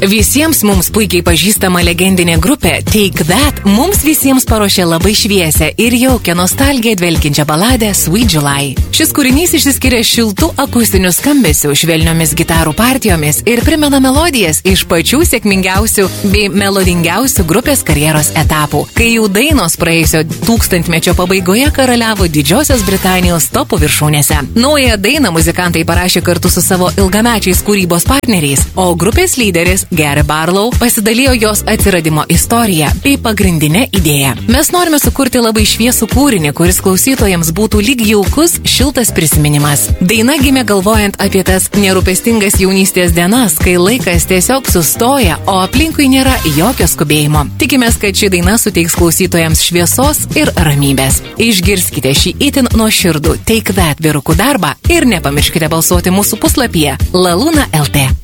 Visiems mums puikiai pažįstama legendinė grupė Take That mums visiems paruošė labai šviesią ir jaukią nostalgiją dvelkiančią baladę Sweet July. Šis kūrinys išsiskiria šiltų akustinių skambesių, švelniomis gitarų partijomis ir primena melodijas iš pačių sėkmingiausių bei melodingiausių grupės karjeros etapų, kai jų dainos praėjusio tūkstantmečio pabaigoje karaliavo Didžiosios Britanijos topų viršūnėse. Naują dainą muzikantai parašė kartu su savo ilgamečiais kūrybos partneriais, o grupės lyderis Gary Barlow pasidalijo jos atsiradimo istoriją bei pagrindinę idėją. Mes norime sukurti labai šviesų kūrinį, kuris klausytojams būtų lyg jaukus, šiltas prisiminimas. Daina gimė galvojant apie tas nerūpestingas jaunystės dienas, kai laikas tiesiog sustoja, o aplinkui nėra jokio skubėjimo. Tikimės, kad ši daina suteiks klausytojams šviesos ir ramybės. Išgirskite šį itin nuoširdų Take That vyrukų darbą ir nepamirškite balsuoti mūsų puslapyje laluna.lt.